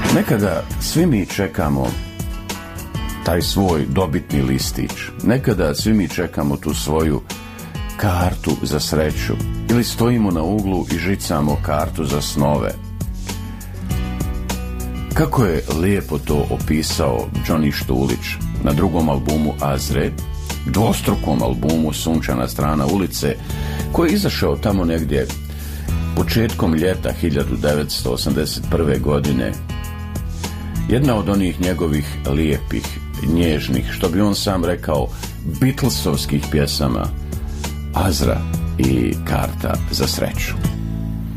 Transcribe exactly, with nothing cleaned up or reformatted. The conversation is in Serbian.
Nekada svi mi čekamo taj svoj dobitni listić. Nekada svi mi čekamo tu svoju kartu za sreću. Ili stojimo na uglu i žicamo kartu za snove. Kako je lijepo to opisao Johnny Štulić na drugom albumu Azre, dvostrukom albumu Sunčana strana ulice, koji je izašao tamo negdje početkom ljeta hiljadu devetsto osamdeset prve. godine. Jedna od onih njegovih lijepih, nježnih, što bi on sam rekao, Beatlesovskih pjesama, Azra i karta za sreću.